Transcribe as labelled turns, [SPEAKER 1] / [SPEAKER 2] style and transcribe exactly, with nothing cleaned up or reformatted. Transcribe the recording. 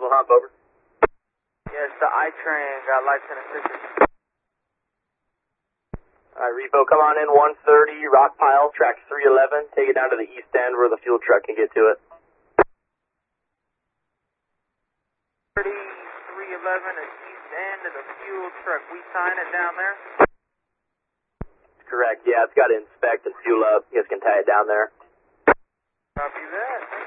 [SPEAKER 1] Bravo Hump, over.
[SPEAKER 2] Yes, the I-Train got lights and assistance.
[SPEAKER 1] Alright, repo, come on in, one thirty, rock pile, track three eleven, take it down to the east end where the fuel truck can get to it.
[SPEAKER 2] thirty, three eleven at east end of the fuel truck, we sign it down there?
[SPEAKER 1] Correct, yeah, it's got to inspect and fuel up, you guys can tie it down there.
[SPEAKER 2] Copy that.